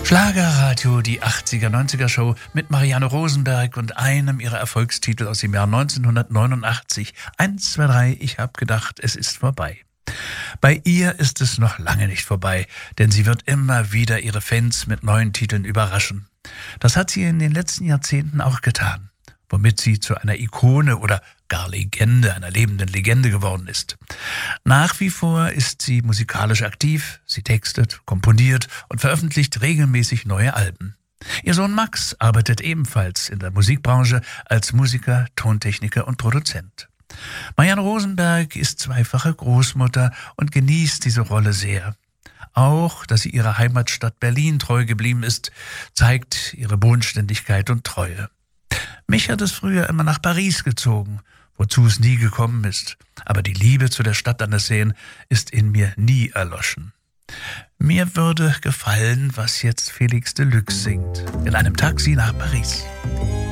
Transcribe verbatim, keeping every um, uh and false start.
Schlagerradio, die achtziger, neunziger Show mit Marianne Rosenberg und einem ihrer Erfolgstitel aus dem Jahr neunzehnhundertneunundachtzig. Eins, zwei, drei, ich hab gedacht, es ist vorbei. Bei ihr ist es noch lange nicht vorbei, denn sie wird immer wieder ihre Fans mit neuen Titeln überraschen. Das hat sie in den letzten Jahrzehnten auch getan, womit sie zu einer Ikone oder gar Legende, einer lebenden Legende geworden ist. Nach wie vor ist sie musikalisch aktiv, sie textet, komponiert und veröffentlicht regelmäßig neue Alben. Ihr Sohn Max arbeitet ebenfalls in der Musikbranche als Musiker, Tontechniker und Produzent. Marianne Rosenberg ist zweifache Großmutter und genießt diese Rolle sehr. Auch, dass sie ihrer Heimatstadt Berlin treu geblieben ist, zeigt ihre Bodenständigkeit und Treue. Mich hat es früher immer nach Paris gezogen, wozu es nie gekommen ist. Aber die Liebe zu der Stadt an der Seine ist in mir nie erloschen. Mir würde gefallen, was jetzt Felix Deluxe singt, in einem Taxi nach Paris.